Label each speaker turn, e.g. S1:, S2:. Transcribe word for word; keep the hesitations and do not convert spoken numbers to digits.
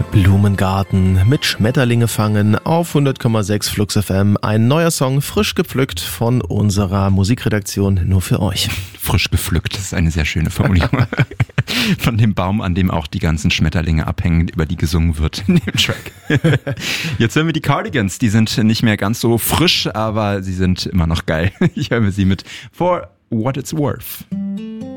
S1: Blumengarten mit Schmetterlinge fangen auf hundert Komma sechs Flux F M. Ein neuer Song, frisch gepflückt von unserer Musikredaktion nur für euch.
S2: Frisch gepflückt, das ist eine sehr schöne Formulierung. Von dem Baum, an dem auch die ganzen Schmetterlinge abhängen, über die gesungen wird in dem Track. Jetzt hören wir die Cardigans, die sind nicht mehr ganz so frisch, aber sie sind immer noch geil. Ich höre sie mit For What It's Worth.